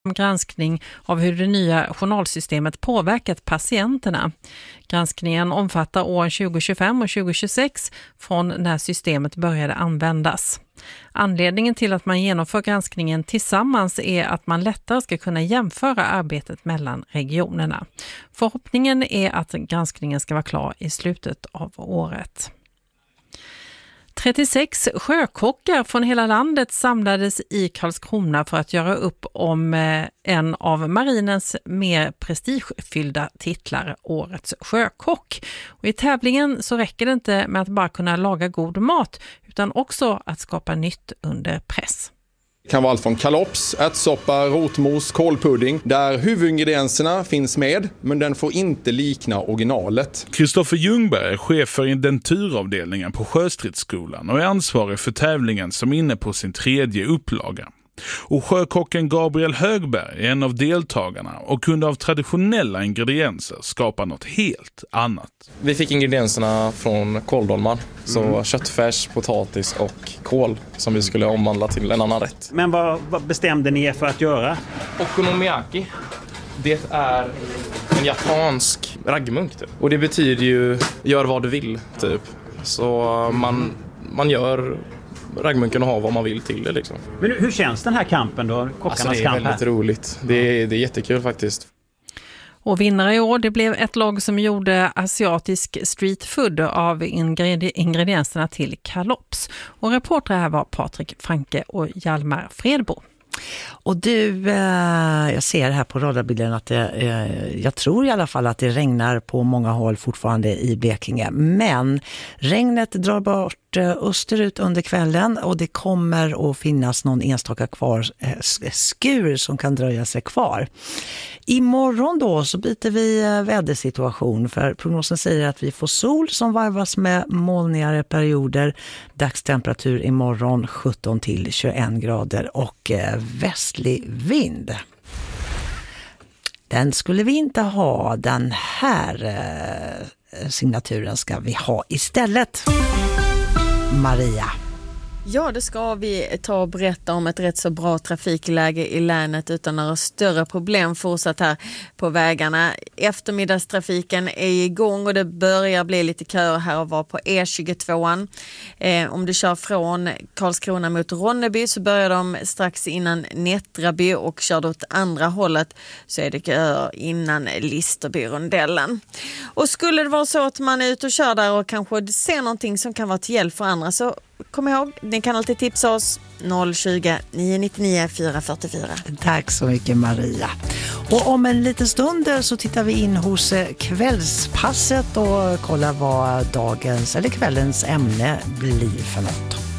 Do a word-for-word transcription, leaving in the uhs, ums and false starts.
granskning av hur det nya journalsystemet påverkat patienterna. Granskningen omfattar år tjugo tjugofem och tjugo tjugosex från när systemet började användas. Anledningen till att man genomför granskningen tillsammans är att man lättare ska kunna jämföra arbetet mellan regionerna. Förhoppningen är att granskningen ska vara klar i slutet av året. trettiosex sjökockar från hela landet samlades i Karlskrona för att göra upp om en av marinens mer prestigefyllda titlar, Årets sjökock. Och i tävlingen så räcker det inte med att bara kunna laga god mat utan också att skapa nytt under press. Det kan vara allt från kalops, ärtsoppa, rotmos, kålpudding där huvudingredienserna finns med men den får inte likna originalet. Kristoffer Ljungberg är chef för indenturavdelningen på Sjöstridsskolan och är ansvarig för tävlingen som är inne på sin tredje upplaga. Och sjökocken Gabriel Högberg är en av deltagarna och kunde av traditionella ingredienser skapa något helt annat. Vi fick ingredienserna från kåldolmar, så mm. köttfärs, potatis och kål som vi skulle omvandla till en annan rätt. Men vad, vad bestämde ni er för att göra? Okonomiyaki, det är en japansk raggmunk typ. Och det betyder ju gör vad du vill typ. Så man, man gör raggmunken och ha vad man vill till det liksom. Men hur känns den här kampen då? Kockarnas alltså, det är kamp väldigt här. roligt. Det är, det är jättekul faktiskt. Och vinnare i år, det blev ett lag som gjorde asiatisk street food av ingredi- ingredienserna till kalops. Och reportrar här var Patrik Franke och Hjalmar Fredbo. Och du, eh, jag ser här på radarbilden att det, eh, jag tror i alla fall att det regnar på många håll fortfarande i Blekinge. Men regnet drar bort eh, österut under kvällen och det kommer att finnas någon enstaka kvar eh, skur som kan dröja sig kvar. Imorgon då så byter vi eh, vädersituation för prognosen säger att vi får sol som varvas med molnigare perioder. Dagstemperatur imorgon sjutton till tjugoett grader och eh, västlig vind. Den skulle vi inte ha, den här eh, signaturen ska vi ha istället. Maria. Ja, det ska vi ta och berätta om ett rätt så bra trafikläge i länet utan några större problem fortsatt här på vägarna. Eftermiddagstrafiken är igång och det börjar bli lite köer här och var på E tjugotvå. Eh, om du kör från Karlskrona mot Ronneby så börjar de strax innan Nättraby och kör du åt andra hållet så är det köer innan Listerby-rondellen. Och skulle det vara så att man är ute och kör där och kanske ser någonting som kan vara till hjälp för andra så kom ihåg, ni kan alltid tipsa oss noll tjugo, nio nio nio, fyra fyra fyra. Tack så mycket Maria. Och om en liten stund så tittar vi in hos kvällspasset och kollar vad dagens eller kvällens ämne blir för något.